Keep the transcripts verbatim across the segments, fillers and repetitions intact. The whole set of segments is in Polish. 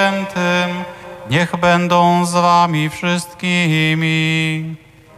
Świętym, niech będą z wami wszystkimi.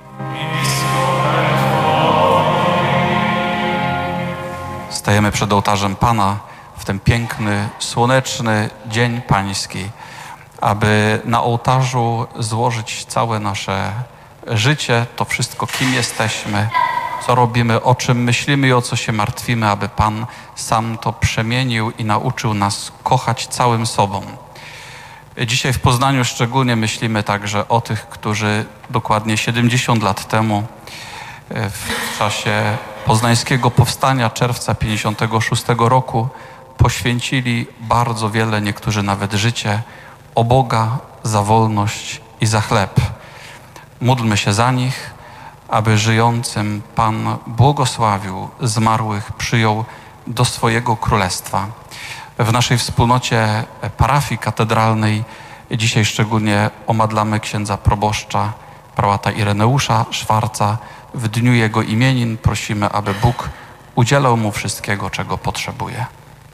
Stajemy przed ołtarzem Pana w ten piękny, słoneczny Dzień Pański, aby na ołtarzu złożyć całe nasze życie, to wszystko, kim jesteśmy, co robimy, o czym myślimy i o co się martwimy, aby Pan sam to przemienił i nauczył nas kochać całym sobą. Dzisiaj w Poznaniu szczególnie myślimy także o tych, którzy dokładnie siedemdziesiąt lat temu w czasie poznańskiego powstania czerwca pięćdziesiątego szóstego roku poświęcili bardzo wiele, niektórzy nawet życie, o Boga, za wolność i za chleb. Módlmy się za nich, aby żyjącym Pan błogosławił, zmarłych przyjął do swojego królestwa. W naszej wspólnocie parafii katedralnej dzisiaj szczególnie omadlamy księdza proboszcza, prałata Ireneusza Szwarca. W dniu jego imienin prosimy, aby Bóg udzielał mu wszystkiego, czego potrzebuje.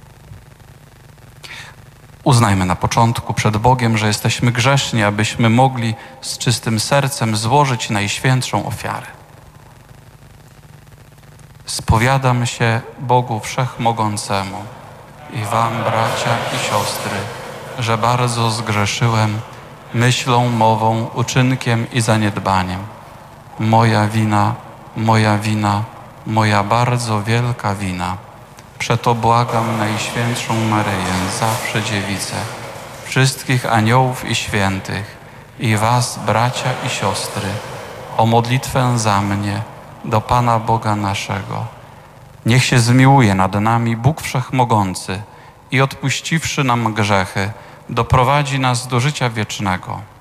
Uznajmy na początku przed Bogiem, że jesteśmy grzeszni, abyśmy mogli z czystym sercem złożyć najświętszą ofiarę. Spowiadam się Bogu Wszechmogącemu i wam, bracia i siostry, że bardzo zgrzeszyłem myślą, mową, uczynkiem i zaniedbaniem. Moja wina, moja wina, moja bardzo wielka wina. Przeto błagam Najświętszą Maryję, zawsze Dziewicę, wszystkich aniołów i świętych i was, bracia i siostry, o modlitwę za mnie do Pana Boga naszego. Niech się zmiłuje nad nami Bóg Wszechmogący i odpuściwszy nam grzechy, doprowadzi nas do życia wiecznego.